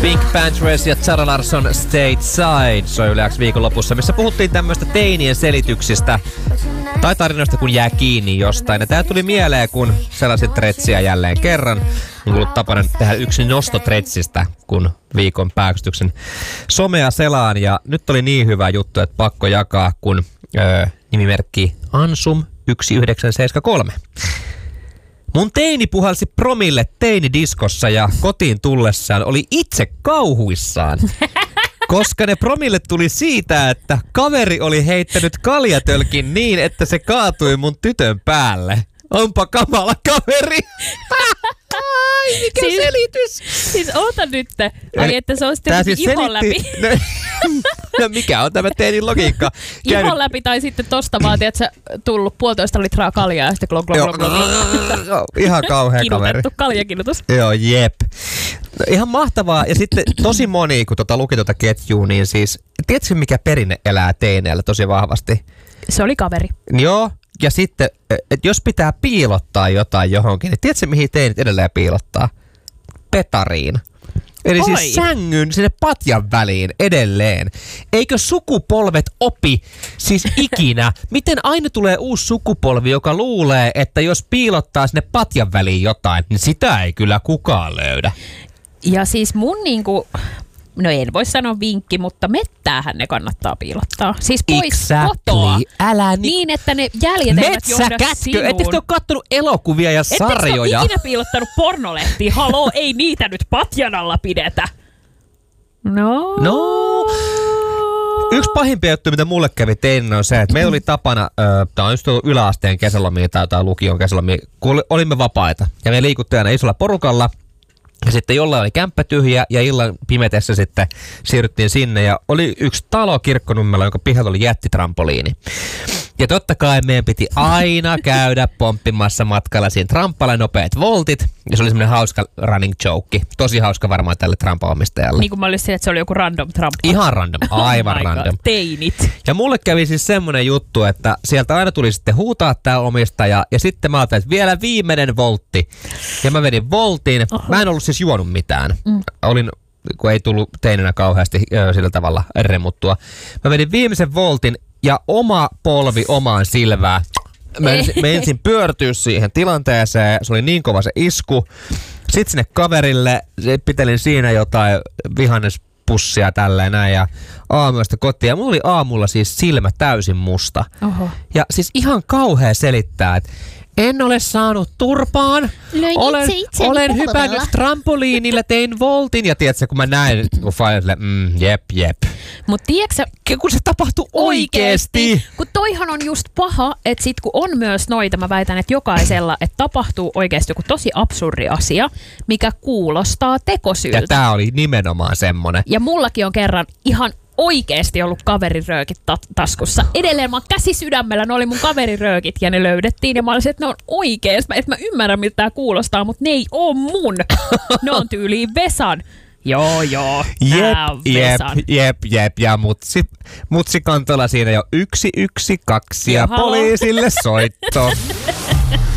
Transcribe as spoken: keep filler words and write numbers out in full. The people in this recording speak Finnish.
Pink Panthers ja Zara Larsson Stateside soi yleensä viikonlopussa, missä puhuttiin tämmöistä teinien selityksistä tai tarinoista, kun jää kiinni jostain. Ja tää tuli mieleen, kun sellaiset tretsiä jälleen kerran. On tullut tapana tehdä yksi nosto tretsistä, kun viikon pääksytyksen somea selaan. Ja nyt oli niin hyvä juttu, että pakko jakaa, kun öö, nimimerkki Ansum yksi yhdeksän seitsemän kolme. Mun teini puhalsi promille teinidiskossa ja kotiin tullessaan oli itse kauhuissaan. Koska ne promille tuli siitä, että kaveri oli heittänyt kaljatölkin niin, että se kaatui mun tytön päälle. Onpa kamala kaveri. Ai, mikä siis, selitys? Siis oota nyt. Ai, että se on sitten siis ihon selitti... läpi. No mikä on tämä teinin logiikka? Käynyt... Ihon läpi tai sitten tosta vaan, tiedätkö, tullut puolitoista litraa kaljaa ja sitten glog glog glog glog. Ihan kauhea kaveri. Kinutettu kaljakinutus. Joo, jep. No, ihan mahtavaa. Ja sitten tosi moni, kun tota luki tuota ketjua, niin siis, tiedätkö mikä perinne elää teineillä tosi vahvasti? Se oli kaveri. Joo. Ja sitten, että jos pitää piilottaa jotain johonkin, niin tiedätkö mihin teinit edelleen piilottaa? Petariin. Eli Oi. siis sängyn sinne patjan väliin edelleen. Eikö sukupolvet opi siis ikinä? Miten aina tulee uusi sukupolvi, joka luulee, että jos piilottaa sinne patjan väliin jotain, niin sitä ei kyllä kukaan löydä. Ja siis mun niinku... No en voi sanoa vinkki, mutta mettäähän ne kannattaa piilottaa. Siis pois exactly. kotoa. Älä ni- niin, että ne jäljet eivät johda sinuun. Ettekö te ole kattonut elokuvia ja Ettekö sarjoja? Ettekö ole ikinä piilottanut pornolehtiä? Haloo, ei niitä nyt patjan alla pidetä. No. No. Yksi pahimpia juttuja, mitä mulle kävi teinä, on se, että meillä oli tapana, äh, tämä on just ollut yläasteen kesälomia tai jotain lukion kesälomia, kun olimme vapaita. Ja me liikuttiin aina isolla porukalla. Ja sitten jollain oli kämppä tyhjä ja illan pimetessä sitten siirryttiin sinne ja oli yksi talo Kirkkonummella, jonka pihalla oli jättitrampoliini. Ja totta kai meidän piti aina käydä pomppimassa matkalla siinä trampalla nopeat voltit. Ja se oli semmoinen hauska running joke. Tosi hauska varmaan tälle trampaomistajalle. Niin kuin mä olisin, että se oli joku random tramppa. Ihan random, aivan oh random. Teinit. Ja mulle kävi siis semmoinen juttu, että sieltä aina tuli sitten huutaa tää omistaja. Ja sitten mä ajattelin, että vielä viimeinen voltti. Ja mä vedin voltin. Oho. Mä en ollut siis juonut mitään. Mm. Olin, kun ei tullut teinenä kauheasti ö, sillä tavalla remuttua. Mä vedin viimeisen voltin ja oma polvi omaan silmään. Mä ensin, mä ensin pyörtyä siihen tilanteeseen. Se oli niin kova se isku. Sitten sinne kaverille. Pitelin siinä jotain vihannespussia tälleen näin ja aamuyöstä kotiin. Ja mulla oli aamulla siis silmä täysin musta. Oho. Ja siis ihan kauhea selittää, että en ole saanut turpaan. Löin olen itse olen hypännyt trampoliinilla, tein voltin. Ja tiedätkö, kun mä näin, kun Failille, mm, jep, jep. Mut tiedätkö, kun se tapahtui oikeesti. oikeesti. Kun toihan on just paha, että sit kun on myös noita, mä väitän, että jokaisella, että tapahtuu oikeesti joku tosi absurdi asia, mikä kuulostaa tekosyyltä. Ja tää oli nimenomaan semmonen. Ja mullakin on kerran ihan oikeesti ollut kaveriröökit ta- taskussa. Edelleen mä oon käsi sydämellä, ne oli mun kaveriröökit ja ne löydettiin. Ja mä olisin, että ne on oikeesti. Että mä ymmärrän, miltä tää kuulostaa, mutta ne ei oo mun. Ne on tyyliin Vesan. Joo, joo. Jep, jep, Vesan. jep, jep. Ja mutsi, mutsi kantola siinä jo yksi, yksi, kaksi ja, ja poliisille soitto.